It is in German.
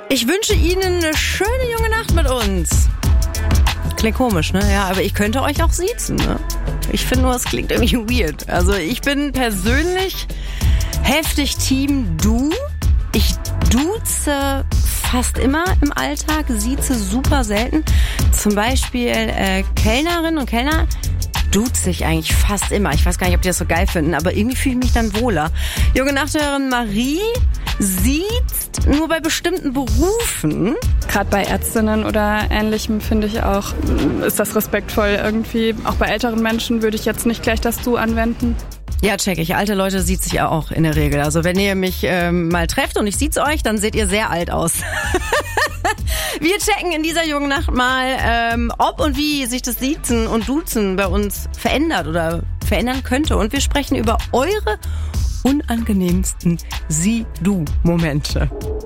Ich wünsche Ihnen eine schöne junge Nacht mit uns. Klingt komisch, ne? Ja, aber ich könnte euch auch siezen, ne? Ich finde nur, es klingt irgendwie weird. Also ich bin persönlich heftig Team Du. Ich duze fast immer im Alltag, sieze super selten. Zum Beispiel Kellnerinnen und Kellner duze ich eigentlich fast immer. Ich weiß gar nicht, ob die das so geil finden, aber irgendwie fühle ich mich dann wohler. Junge Nachthörerin Marie siezt nur bei bestimmten Berufen. Gerade bei Ärztinnen oder Ähnlichem finde ich auch, ist das respektvoll irgendwie. Auch bei älteren Menschen würde ich jetzt nicht gleich das Du anwenden. Ja, check ich. Alte Leute sieht sich ja auch in der Regel. Also wenn ihr mich mal trefft und ich sieze euch, dann seht ihr sehr alt aus. Wir checken in dieser jungen Nacht mal, ob und wie sich das Siezen und Duzen bei uns verändert oder verändern könnte. Und wir sprechen über eure unangenehmsten Sie-Du-Momente.